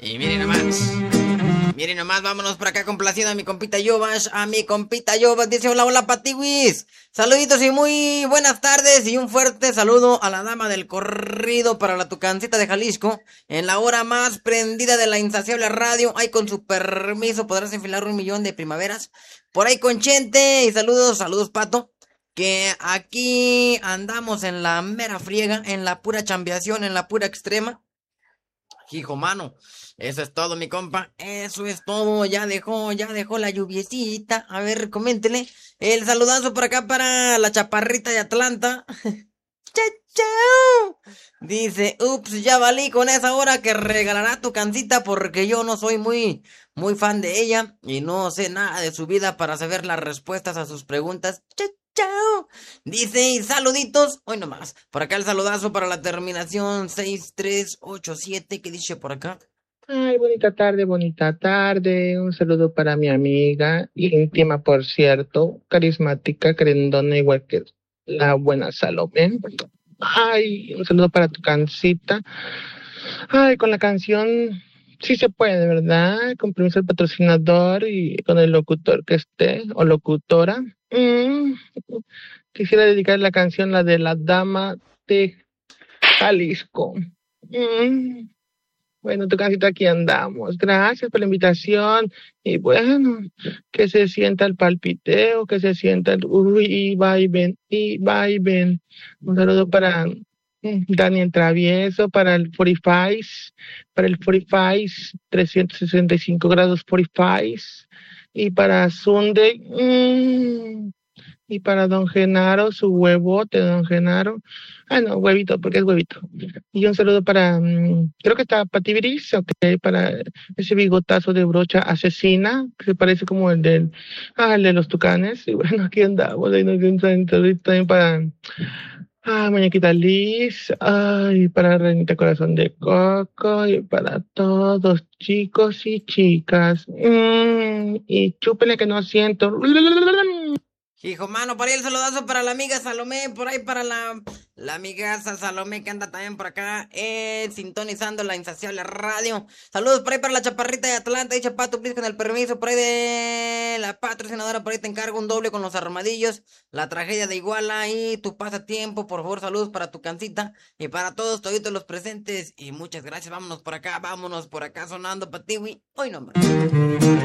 Y miren nomás, vámonos por acá complaciendo a mi compita Yobas, dice hola, hola Patiwis, saluditos y muy buenas tardes y un fuerte saludo a la dama del corrido para la Tucancita de Jalisco, en la hora más prendida de la insaciable radio, ahí con su permiso podrás enfilar 1,000,000 de primaveras, por ahí con Chente, y saludos Pato, que aquí andamos en la mera friega, en la pura chambeación, en la pura extrema. Hijo mano, eso es todo mi compa, eso es todo, ya dejó la lluviecita, a ver, coméntele, el saludazo por acá para la chaparrita de Atlanta, chao, dice, ups, ya valí con esa hora que regalará tu cancita porque yo no soy muy fan de ella y no sé nada de su vida para saber las respuestas a sus preguntas, chao. Dice, y saluditos, hoy nomás. Por acá el saludazo para la terminación 6387. ¿Qué dice por acá? Ay, bonita tarde. Un saludo para mi amiga, íntima, por cierto, carismática, querendona, igual que la buena Salomé. Ay, un saludo para tu cancita. Ay, con la canción sí se puede, ¿verdad? Con permiso del patrocinador y con el locutor que esté, o locutora. Quisiera dedicar la canción, la de la dama de Jalisco. Bueno, tu casita, aquí andamos. Gracias por la invitación. Y bueno, que se sienta el palpiteo, que se sienta el y va y ven, y va y ven. Un saludo para Daniel Travieso, para el 45, 365 grados 45, y para Sunday, y para don Genaro, su huevote, don Genaro. Ah, no, huevito, porque es huevito. Y un saludo para, creo que está Pati Briz, ok, para ese bigotazo de brocha asesina, que se parece como el el de los tucanes. Y bueno, aquí andamos, ahí nos un saludo también para, muñequita Liz, para Renita Corazón de Coco, y para todos chicos y chicas. Y chúpenle que no siento. Hijo mano, por ahí el saludazo para la amiga Salomé, por ahí para la amigaza Salomé que anda también por acá, sintonizando la insaciable radio. Saludos por ahí para la chaparrita de Atlanta, dice Pato, please, con el permiso, por ahí de la patrocinadora, por ahí te encargo un doble con los armadillos, la tragedia de Iguala y tu pasatiempo, por favor, saludos para tu cancita y para todos los presentes y muchas gracias, vámonos por acá sonando Patiwi, hoy nomás.